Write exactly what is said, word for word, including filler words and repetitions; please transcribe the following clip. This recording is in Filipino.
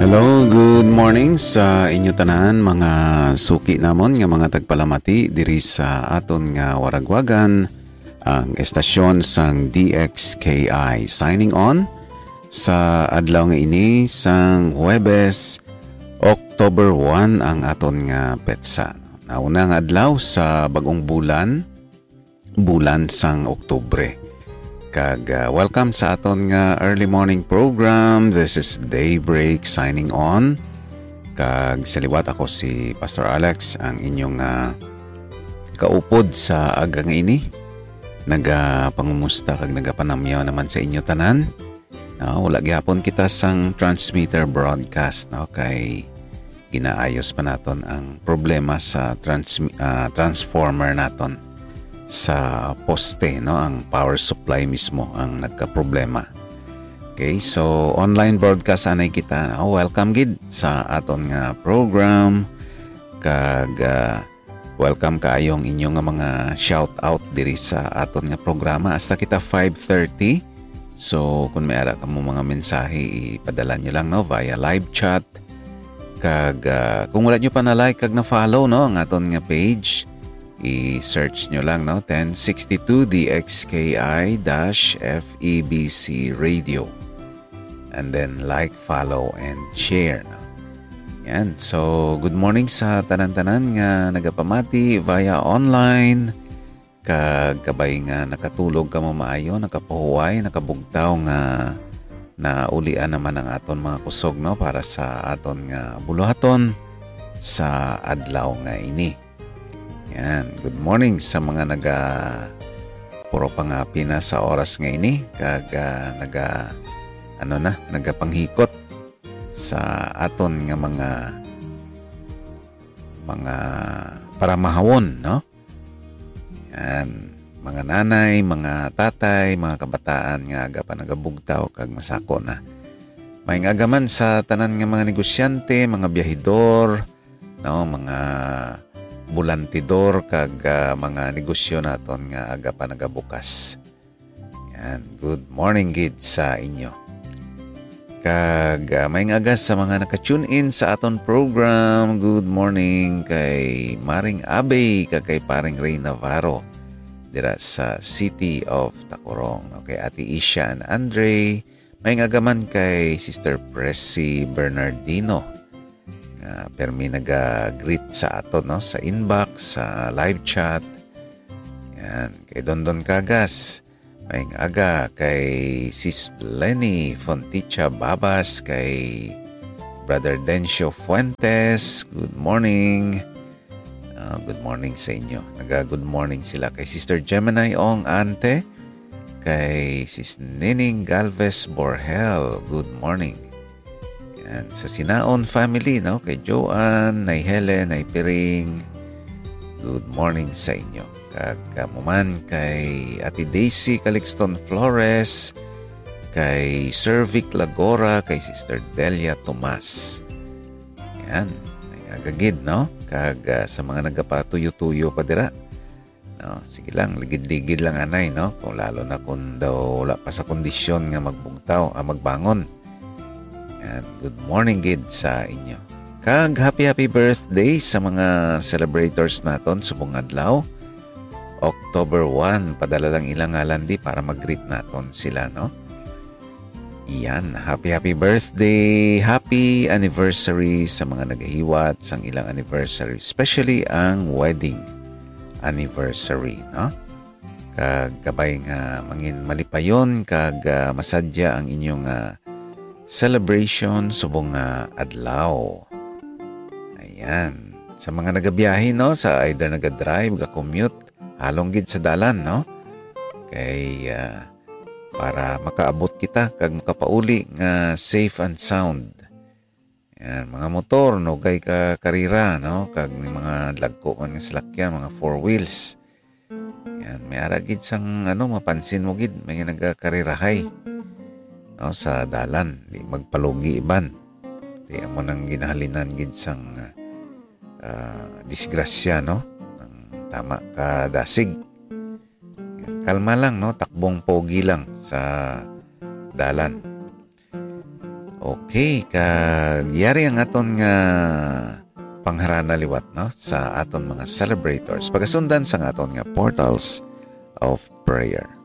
Hello, good morning sa inyo tanan mga suki namon nga mga tagpalamati diri sa aton nga waragwagan ang estasyon sang D X K I. Signing on sa adlaw nga ini sang Huwebes, October one ang aton nga petsa. Nauna nga adlaw sa bagong bulan, bulan sang Oktubre. Kag uh, welcome sa aton nga early morning program. This is Daybreak signing on. Kag sa liwat ako si Pastor Alex, ang inyong uh, kaupod sa aga nga ini. Nagapangumusta kag nagapanamyaw naman sa inyo tanan. No, wala gyapon kita sang transmitter broadcast, no, kay ginaayos pa naton ang problema sa trans, uh, transformer naton. Sa poste, no, ang power supply mismo ang nagka-problema. Okay, so online broadcast anay kita. Oh, welcome gid sa aton nga program. Kag uh, welcome kaayong inyong nga mga shout out diri sa aton nga programa hasta kita five thirty. So kung may ara kamo mga mensahe, ipadala niyo lang, no, via live chat. Kag uh, kung wala niyo pa na like kag na follow, no, ang aton nga page, i-search nyo lang, no, ten sixty-two D X K I F E B C Radio. And then like, follow, and share. No? Yan. So, good morning sa tanan-tanan nga nagapamati via online. Kagabay nga nakatulog ka mo maayo, nakapahuway, nakabugtaw nga na ulian naman ang aton mga kusog, no, para sa aton nga buluhaton sa adlaw nga ini. Yan, good morning sa mga naga puro pangapi na sa oras nga ini, kag uh, naga ano na, nagapanghikot sa aton nga mga mga paramahawon, no? Yan, mga nanay, mga tatay, mga kabataan nga aga pa nagabugtaw kag masako na. May agaman sa tanan nga mga negosyante, mga biyahidor, no, mga bulantidor kag uh, mga negosyo naton nga aga pa nagabukas. Yan, good morning gid sa inyo. Kag uh, may ngagas sa mga naka-tune in sa aton program. Good morning kay Maring Abe kag kay Paring Ray Navarro dira sa City of Tacorong. Okay, Ate Isha and Andre. May ngagaman kay Sister Pressy Bernardino. Uh, permi naga-greet sa ato, no, sa inbox, sa live chat. Yan, kay Dondon Kagas, may aga kay Sis Lenny Fonticha Babas, kay Brother Dencio Fuentes, good morning. Uh, good morning sa inyo. Naga-good morning sila kay Sister Gemini Ong Ante, kay Sis Nining Galvez Borhel, good morning. Yan, sa Sinaon family, no, kay Joanne, nay Helen, nay Piring, good morning sa inyo. Kagkamuman kay Ate Daisy Calixton Flores, kay Sir Vic Lagora, kay Sister Delia Tomas. Yan, nagagagid, no? Kag uh, sa mga nagapatuyo-tuyo pa dira, no, sige lang, ligid-ligid lang anay, no? Kung lalo na kung daw wala pa sa kondisyon nga magbugtaw, ah, magbangon. And good morning gid sa inyo. Kag happy happy birthday sa mga celebrators naton subong adlaw. October one, padala lang ilang ngalan di para mag-greet naton sila, no? Iyan, happy happy birthday, happy anniversary sa mga nagahiwat sang ilang anniversary, especially ang wedding anniversary, no? Kag kabay nga mangin malipayon kag uh, masadya ang inyong uh, celebration subong nga adlaw. Ayan. Sa mga nagabiyahe, no, sa either naga-drive, ga-commute, halong gid sa dalan, no? Kay uh, para makaabot kita kag makapauli nga safe and sound. Ayan, mga motor, no, kay ka karira, no, kag may mga lagko man nga salakyan, mga four wheels. Ayan, may ara gid sang ano, mapansin mo gid may nagakarirahay, no, sa dalan, di magpalugi iban. Di amo nang ginahalinan gid sang uh, disgrasya, no, ang tama ka dasig. Kalma lang, no, takbong pogi lang sa dalan. Okay, kag yari ang aton nga pangharana liwat no sa aton mga celebrators pagasundan sa aton nga portals of prayer.